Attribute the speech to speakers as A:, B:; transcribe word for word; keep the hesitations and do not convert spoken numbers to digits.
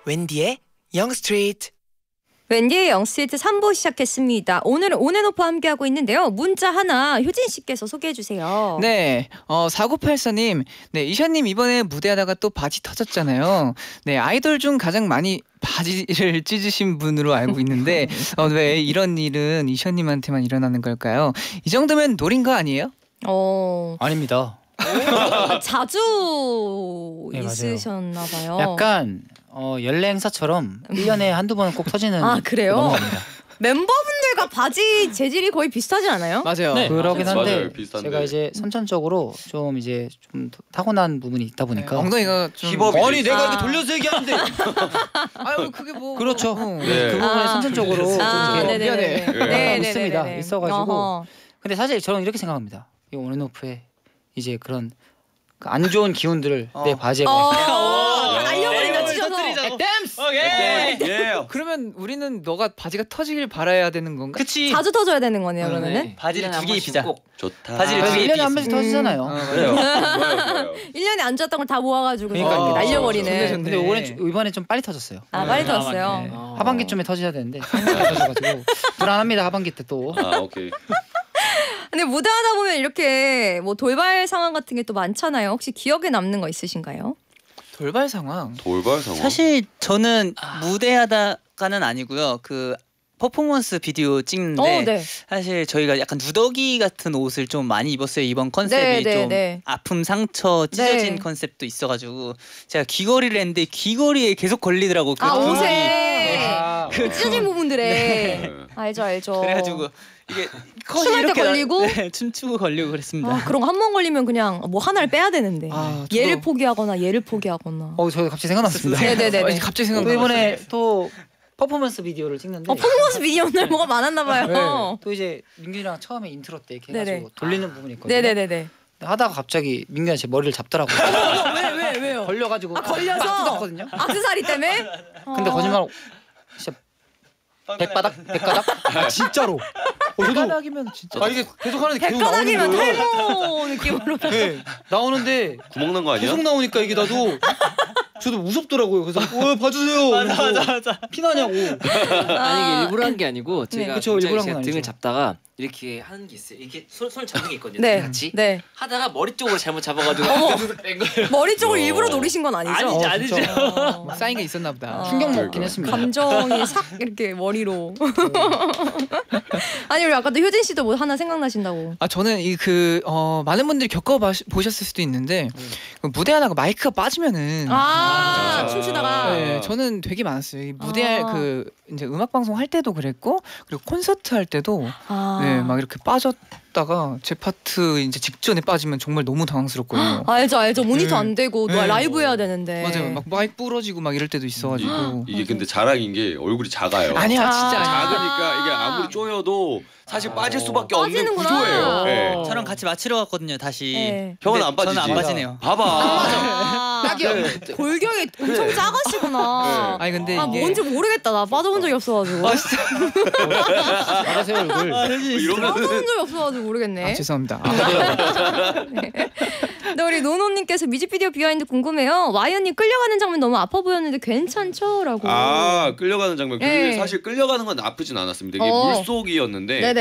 A: 웬디의 영스트리트.
B: 웬디의 영스트리트 삼 부 시작했습니다. 오늘은 온앤오프와 함께하고 있는데요. 문자 하나 효진 씨께서 소개해 주세요.
C: 네, 어, 사구팔사 님, 네, 이샤님 이번에 무대하다가 또 바지 터졌잖아요. 네, 아이돌 중 가장 많이 바지를 찢으신 분으로 알고 있는데 어, 왜 이런 일은 이샤님한테만 일어나는 걸까요? 이 정도면 노린 거 아니에요?
B: 어,
D: 아닙니다.
B: 자주
D: 네, 맞아요.
B: 있으셨나 봐요.
D: 약간 어, 연례 행사처럼 일 년에 한두 번은 꼭 터지는
B: 아, 그래요?
D: 넘어갑니다.
B: 멤버분들과 바지 재질이 거의 비슷하지 않아요?
C: 맞아요.
D: 네, 그러긴 한데
E: 맞아요, 비슷한데.
D: 제가 이제 선천적으로 좀 이제 좀 타고난 부분이 있다 보니까
C: 엉덩이가 좀
E: 힙업이
D: 아니 내가
B: 아.
D: 이렇게 돌려서 얘기하는데
C: 아유 그게 뭐
D: 그렇죠.
C: 어.
E: 네.
D: 그 부분에
B: 아.
D: 선천적으로
B: 아,
D: 좀 이렇게
B: 네네네.
C: 미안해.
B: 네네네네.
D: 있습니다. 있어가지고.
B: 어허.
D: 근데 사실 저는 이렇게 생각합니다. 이 온앤오프에 이제 그런 그 안 좋은 기운들을
C: 어.
D: 내 바지에
B: 어,
D: 어.
B: 날려버린다 찢어서.
E: 예. 예.
C: 그러면 우리는 너가 바지가 터지길 바라야 되는 건가?
D: 그치.
B: 자주 터져야 되는 거네요, 그러면은.
D: 바지를 두 개 입히자.
E: 좋다.
D: 바지를
E: 아,
D: 두 개 일 년에 한 번씩
B: 음.
D: 터지잖아요.
C: 어, 맞아요.
E: 그래요. 좋아요, 좋아요.
B: 일 년에 안 줬던 걸 다 모아가지고
D: 그러니까요.
B: 이렇게
C: 어,
B: 날려버리는.
C: 좋네, 좋네.
D: 근데 올해 좀- 이번에 좀 빨리 터졌어요.
B: 아, 빨리
C: 네.
B: 터졌어요.
D: 네.
C: 어.
D: 하반기쯤에 터져야 되는데 상반기에 터져가지고 불안합니다. 하반기 때 또.
E: 아, 오케이.
B: 근데 무대하다 보면 이렇게 뭐 돌발 상황 같은 게 또 많잖아요. 혹시 기억에 남는 거 있으신가요?
C: 돌발 상황.
E: 돌발 상황.
F: 사실 저는 무대하다가는 아니고요. 그 퍼포먼스 비디오 찍는데
B: 어, 네.
F: 사실 저희가 약간 누더기 같은 옷을 좀 많이 입었어요. 이번 컨셉이
B: 네, 네,
F: 좀
B: 네.
F: 아픔, 상처, 찢어진
B: 네.
F: 컨셉도 있어가지고 제가 귀걸이를 했는데 귀걸이에 계속 걸리더라고. 그
B: 아,
F: 부분이.
B: 옷에
D: 아,
B: 그 찢어진 부분들에
E: 네.
B: 알죠, 알죠.
F: 그래가지고 이게
B: 춤할 때
F: 이렇게 나-
B: 걸리고?
F: 네, 춤추고 걸리고 그랬습니다.
B: 아, 그런 거 한 번 걸리면 그냥 뭐 하나를 빼야 되는데
C: 아, 저도-
B: 얘를 포기하거나 얘를 포기하거나.
D: 어, 저 갑자기 생각났습니다.
B: 네네네.
C: 아, 갑자기
D: 또
C: 생각나.
D: 이번에 또 퍼포먼스 비디오를 찍는데
B: 어, 퍼포먼스 비디오 날 뭐가 많았나 봐요.
D: 네. 또 이제 민균이랑 처음에 인트로 때 이렇게 해가지고
B: 네네.
D: 돌리는 부분이 있거든요.
B: 네네네네.
D: 하다가 갑자기 민균이 제 머리를 잡더라고요.
B: 왜, 왜, 왜요?
D: 걸려가지고
B: 아, 걸려서?
D: 딱 뜯었거든요.
B: 악세사리 때문에?
D: 근데
B: 어.
D: 거짓말 진짜 백바닥? 백가닥? 아, 진짜로. 어, 저도
C: 바닥이면 진짜.
D: 아 이게 계속 하는데 계속
B: 백가닥이면
D: 나오는 거예요.
B: 탈모 느낌으로.
D: 네, 나오는데
E: 구멍 난 거 아니야?
D: 계속 나오니까 이게 나도 저도 무섭더라고요. 그래서 어 봐주세요. 맞아 맞아 맞아. 피나냐고.
G: 아니 이게 일부러 한 게 아니고
B: 네.
G: 제가
D: 그쵸,
G: 굉장히
D: 일부러 한
G: 제가
D: 건
G: 등을
D: 아니죠.
G: 잡다가 이렇게 하는 게 있어요. 이렇게 손, 손을 잡는 게 있거든요.
B: 네.
G: 같이
B: 네.
G: 하다가 머리 쪽으로 잘못 잡아가지고
B: 어머.
G: 계속 뺀 거예요.
B: 머리 쪽을
E: 어.
B: 일부러 노리신 건 아니죠?
G: 아니지
D: 어,
G: 아니죠.
B: 어.
C: 쌓인 게 있었나 보다.
B: 어.
D: 충격
E: 그러니까.
D: 먹긴 했습니다.
B: 감정이 싹 이렇게 머리로. 아니 우리 아까도 효진 씨도 뭐 하나 생각나신다고.
C: 아 저는 이 그 어, 많은 분들이 겪어 보셨을 수도 있는데 그 무대 하다가 마이크가 빠지면은
B: 아,
E: 아.
B: 춤추다가.
C: 네, 저는 되게 많았어요. 이 무대
B: 아.
C: 그 이제 음악 방송 할 때도 그랬고 그리고 콘서트 할 때도
B: 아.
C: 네, 막 이렇게 빠졌다가 제 파트 이제 직전에 빠지면 정말 너무 당황스럽거든요.
B: 알죠 알죠 모니터
C: 네.
B: 안 되고
C: 네.
B: 라이브 해야 되는데.
C: 맞아요. 막 마이크 부러지고 막 이럴 때도 있어가지고.
E: 이게 근데 자랑인 게 얼굴이 작아요.
C: 아니야
B: 아.
C: 진짜 아니야.
E: 작으니까 이게 아무리 쪼여도 사실 빠질 수밖에 없는
B: 빠지는구나.
E: 구조예요. 네.
F: 저랑 같이 맞추러 갔거든요. 다시.
B: 네.
E: 형은
F: 근데
E: 안 빠지지.
F: 저는 안 빠지네요.
E: 봐봐.
B: 아,
E: 네.
B: 골격이 엄청 작으시구나.
C: 아니 근데
B: 아
C: 이게
B: 뭔지 모르겠다. 나 빠져본 적이 없어가지고.
D: 잘하세요 얼굴.
E: 뭐 이러면은
B: 빠져본 적이 없어가지고 모르겠네.
C: 아, 죄송합니다. 아,
B: 근데 우리 노노님께서 뮤직비디오 비하인드 궁금해요. 와이언님 끌려가는 장면 너무 아파 보였는데 괜찮죠? 라고.
E: 아 끌려가는 장면. 그게
B: 네.
E: 사실 끌려가는 건 나쁘진 않았습니다. 이게
B: 어.
E: 물속이었는데
B: 네네.